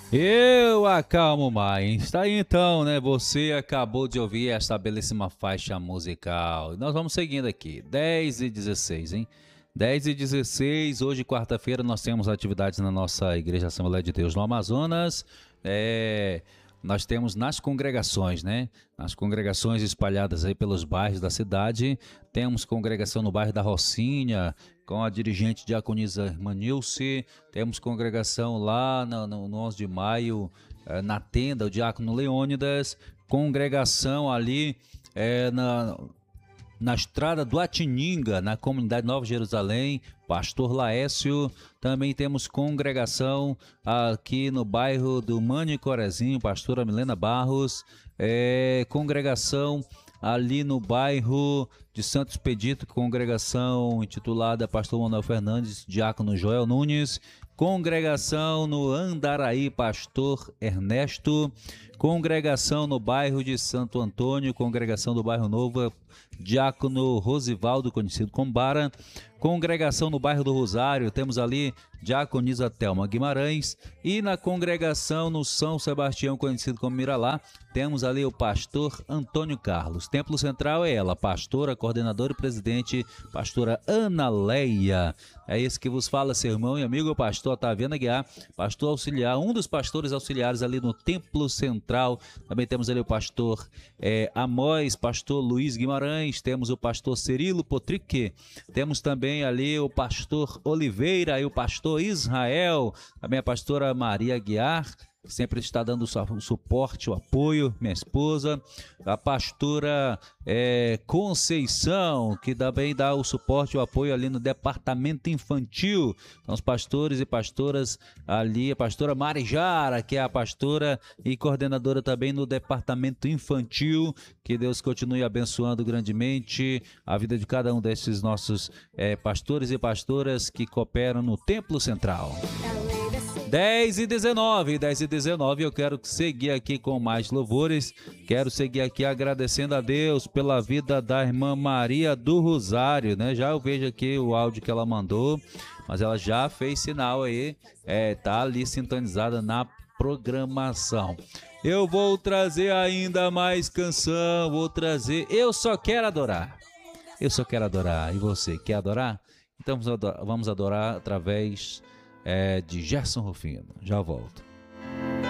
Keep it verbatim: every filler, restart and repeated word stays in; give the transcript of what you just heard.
Eu acalmo mais. Está aí então, né? Você acabou de ouvir esta belíssima faixa musical. E nós vamos seguindo aqui. dez e dezesseis, hein? dez e dezesseis, hoje, quarta-feira, nós temos atividades na nossa Igreja Assembleia de Deus no Amazonas. É, nós temos nas congregações, né? Nas congregações espalhadas aí pelos bairros da cidade. Temos congregação no bairro da Rocinha, com a dirigente diaconisa irmã Nilce. Temos congregação lá no, no, no onze de maio, eh, na tenda, o diácono Leônidas. Congregação ali eh, na, na estrada do Atininga, na comunidade Nova Jerusalém, pastor Laécio. Também temos congregação aqui no bairro do Manicorezinho, pastora Milena Barros. É, congregação ali no bairro de Santo Expedito, congregação intitulada Pastor Manuel Fernandes, diácono Joel Nunes. Congregação no Andaraí, pastor Ernesto. Congregação no bairro de Santo Antônio, congregação do bairro Novo, diácono Rosivaldo, conhecido como Bara. Congregação no bairro do Rosário, temos ali diaconisa Thelma Guimarães. E na congregação no São Sebastião, conhecido como Miralá, temos ali o pastor Antônio Carlos. Templo Central é ela, pastora, coordenadora e presidente, pastora Ana Leia. É esse que vos fala, seu irmão e amigo, o pastor Otaviano Aguiar, pastor auxiliar, um dos pastores auxiliares ali no Templo Central. Também temos ali o pastor é, Amós, pastor Luiz Guimarães, temos o pastor Cirilo Potrique, temos também ali o pastor Oliveira e o pastor Israel, também a pastora Maria Aguiar, sempre está dando o suporte, o apoio, minha esposa, a pastora é, Conceição, que também dá o suporte e o apoio ali no departamento infantil. Então, os pastores e pastoras ali, a pastora Marijara, que é a pastora e coordenadora também no departamento infantil. Que Deus continue abençoando grandemente a vida de cada um desses nossos é, pastores e pastoras que cooperam no Templo Central. dez e dezenove, dez e dezenove, eu quero seguir aqui com mais louvores, quero seguir aqui agradecendo a Deus pela vida da irmã Maria do Rosário, né? Já eu vejo aqui o áudio que ela mandou, mas ela já fez sinal aí, é, tá ali sintonizada na programação. Eu vou trazer ainda mais canção, vou trazer Eu Só Quero Adorar. Eu só quero adorar. E você, quer adorar? Então vamos adorar, vamos adorar através... É de Gerson Rufino. Já volto.